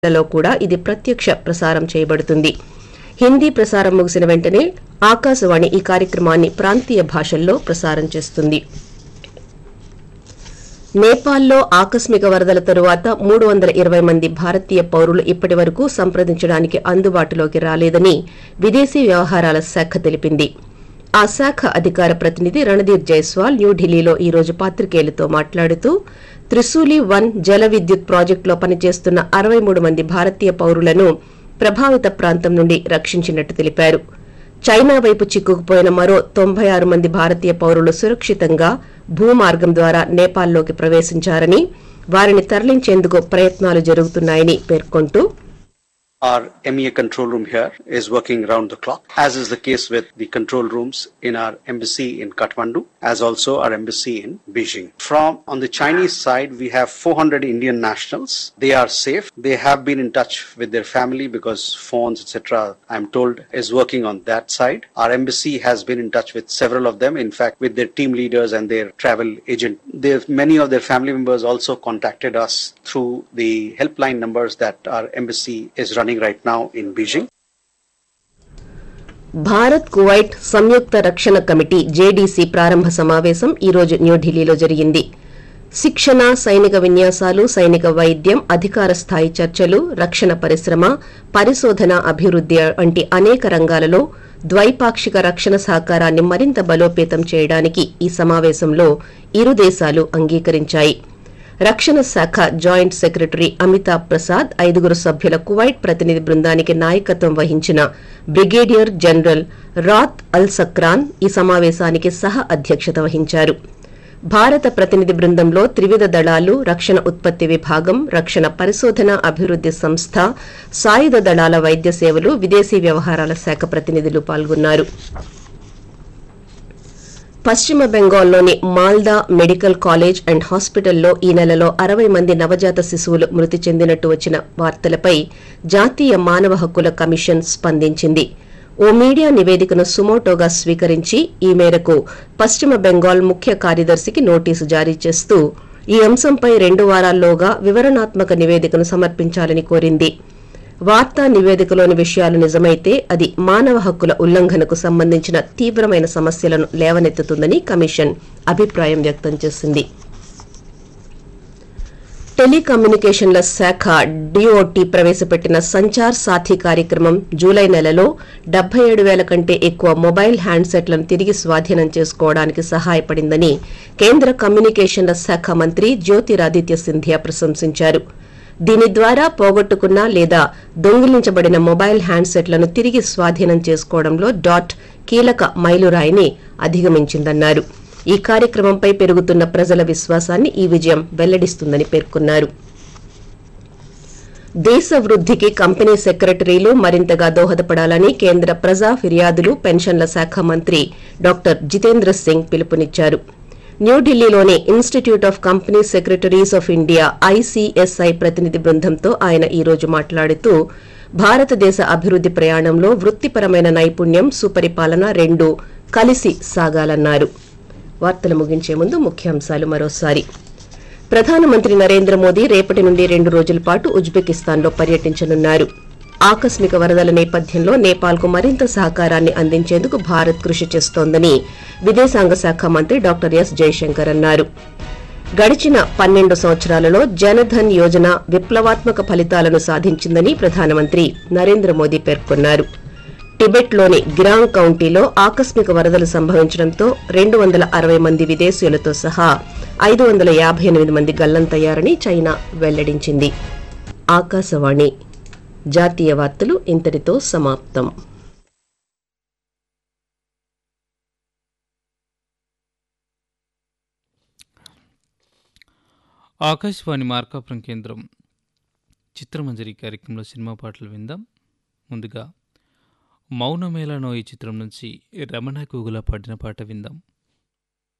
లో కూడా ఇది ప్రత్యక్ష ప్రసారం చేయబడుతుంది. హిందీ ప్రసారం ముగిసిన వెంటనే ఆకాశవాణి ఈ కార్యక్రమాన్ని ప్రాంతీయ భాషల్లో ప్రసారం చేస్తుంది. నేపాల్లో ఆకస్మిక వరదల తరువాత 320 మంది భారతీయ పౌరులు ఇప్పటి వరకు సంప్రదించడానికి అందుబాటులోకి రాలేదని విదేశీ వ్యవహారాల శాఖ తెలిపింది. ఆ శాఖ అధికార ప్రతినిధి రణదీప్ జైస్వాల్ న్యూఢిల్లీలో ఈ రోజు పాత్రికేయులతో మాట్లాడుతూ త్రిశూలి 1 జల విద్యుత్ ప్రాజెక్టులో పనిచేస్తున్న 63 మంది భారతీయ పౌరులను ప్రభావిత ప్రాంతం నుండి రక్షించినట్టు తెలిపారు. చైనా వైపు చిక్కుకుపోయిన మరో 96 మంది భారతీయ పౌరులు సురక్షితంగా భూమార్గం ద్వారా నేపాల్లోకి ప్రవేశించారని, వారిని తరలించేందుకు ప్రయత్నాలు జరుగుతున్నాయని పేర్కొంటూ Our MEA control room here is working round the clock, as is the case with the control rooms in our embassy in Kathmandu, as also our embassy in Beijing. On the Chinese side, we have 400 Indian nationals. They are safe. They have been in touch with their family because phones, etc., I'm told, is working on that side. Our embassy has been in touch with several of them, in fact, with their team leaders and their travel agent. Many of their family members also contacted us through the helpline numbers that our embassy is running right now in Beijing. Bharat Kuwait సంయుక్త రక్షణ committee JDC ప్రారంభ సమావేశం ఈ రోజు న్యూఢిల్లీలో జరిగింది. శిక్షణ, సైనిక విన్యాసాలు, సైనిక వైద్యం, అధికార స్థాయి చర్చలు, రక్షణ పరిశ్రమ, పరిశోధన, అభివృద్ధి వంటి అనేక రంగాలలో ద్వైపాక్షిక రక్షణ సహకారాన్ని మరింత బలోపేతం చేయడానికి ఈ సమావేశంలో ఇరు దేశాలు అంగీకరించాయి. రక్షణ శాఖ జాయింట్ సెక్రటరీ అమితాబ్ ప్రసాద్ 5 సభ్యుల కువైట్ ప్రతినిధి బృందానికి నాయకత్వం వహించిన బ్రిగేడియర్ జనరల్ రాత్ అల్ సక్రాన్ ఈ సమావేశానికి సహ అధ్యక్షత వహించారు. భారత ప్రతినిధి బృందంలో త్రివిధ దళాలు, రక్షణ ఉత్పత్తి విభాగం, రక్షణ పరిశోధన అభివృద్ధి సంస్థ, సాయుధ దళాల వైద్య సేవలు, విదేశీ వ్యవహారాల శాఖ ప్రతినిధులు పాల్గొన్నారు. పశ్చిమ బెంగాల్లోని మాల్దా మెడికల్ కాలేజ్ అండ్ హాస్పిటల్లో ఈ నెలలో 60 మంది నవజాత శిశువులు మృతి చెందినట్టు వచ్చిన వార్తలపై జాతీయ మానవ హక్కుల కమిషన్ స్పందించింది. ఓ మీడియా నివేదికను సుమోటోగా స్వీకరించి ఈ మేరకు పశ్చిమ బెంగాల్ ముఖ్య కార్యదర్శికి నోటీసు జారీ చేస్తూ ఈ అంశంపై 2 వారాల్లోగా వివరణాత్మక నివేదికను సమర్పించాలని కోరింది. వార్తా నివేదికలోని విషయాలు నిజమైతే అది మానవ హక్కుల ఉల్లంఘనకు సంబంధించిన తీవ్రమైన సమస్యలను లేవనెత్తుతుందని కమిషన్ అభిప్రాయం వ్యక్తం చేసింది. టెలికమ్యూనికేషన్ల శాఖ డిఓటి ప్రవేశపెట్టిన సంచార్ సాథీ కార్యక్రమం జూలై నెలలో 77,000 కంటే ఎక్కువ మొబైల్ హ్యాండ్సెట్లను తిరిగి స్వాధీనం చేసుకోవడానికి సహాయపడిందని కేంద్ర కమ్యూనికేషన్ల శాఖ మంత్రి జ్యోతిరాదిత్య సింధియా ప్రశంసించారు. దీని ద్వారా పోగొట్టుకున్న లేదా దొంగిలించబడిన మొబైల్ హ్యాండ్సెట్లను తిరిగి స్వాధీనం చేసుకోవడంలో డాట్ కీలక మైలురాయిని అధిగమించిందన్నారు. ఈ కార్యక్రమంపై పెరుగుతున్న ప్రజల విశ్వాసాన్ని ఈ విజయం వెల్లడిస్తుందని పేర్కొన్నారు. దేశ వృద్ధికి కంపెనీ సెక్రటరీలు మరింతగా దోహదపడాలని కేంద్ర ప్రజా ఫిర్యాదులు, పెన్షన్ల శాఖ మంత్రి డాక్టర్ జితేంద్ర సింగ్ పిలుపునిచ్చారు. న్యూఢిల్లీలోని institute of company secretaries of India ICSI ప్రతినిధి బృందంతో ఆయన ఈ రోజు మాట్లాడుతూ భారతదేశ అభివృద్ధి ప్రయాణంలో వృత్తిపరమైన నైపుణ్యం, సుపరిపాలన రెండూ కలిసి సాగాలన్నారు. వార్తలు ముగించే ముందు ముఖ్యాంశాలు మరోసారి. ప్రధానమంత్రి నరేంద్ర మోదీ రేపటి నుండి 2 రోజుల పాటు ఉజ్బెకిస్తాన్లో పర్యటించనున్నారు. ఆకస్మిక వరదల నేపథ్యంలో నేపాల్కు మరింత సహకారాన్ని అందించేందుకు భారత్ కృషి చేస్తోందని విదేశాంగ శాఖ మంత్రి డాక్టర్ ఎస్ జయశంకర్ అన్నారు. గడిచిన 12 సంవత్సరాలలో జనధన్ యోజన విప్లవాత్మక ఫలితాలను సాధించిందని ప్రధానమంత్రి నరేంద్ర మోదీ పేర్కొన్నారు. టిబెట్లోని గిరాంగ్ కౌంటీలో ఆకస్మిక వరదలు సంభవించడంతో 260 మంది విదేశీయులతో సహా 558 మంది గల్లంతయ్యారని చైనా వెల్లడించింది. ఆకాశవాణి జాతీయ వార్తలు ఇంతటితో సమాప్తం. ఆకాశవాణి మార్కాపురం కేంద్రం చిత్రమంజరి కార్యక్రమంలో సినిమా పాటలు విందాం. ముందుగా మౌనమేళనో ఈ చిత్రం నుంచి రమణ గూగుల పాడిన పాట విందాం.